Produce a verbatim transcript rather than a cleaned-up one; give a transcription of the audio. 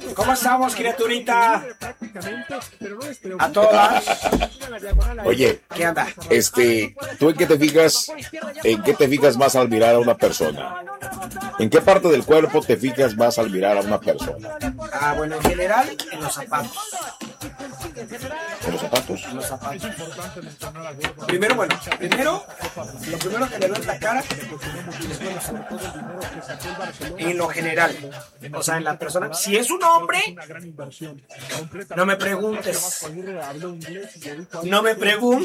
¿Cómo estamos, criaturita? A todas. Oye, ¿Qué anda? este, ¿tú en qué te fijas, en qué te fijas más al mirar a una persona? ¿En qué parte del cuerpo te fijas más al mirar a una persona? Ah, bueno, en general, en los zapatos. ¿En los zapatos? En los zapatos. Primero, bueno, primero, lo primero que le veo es la cara y después los zapatos. En lo general, o sea, en la persona. Si es un hombre, no me preguntes. No me preguntes.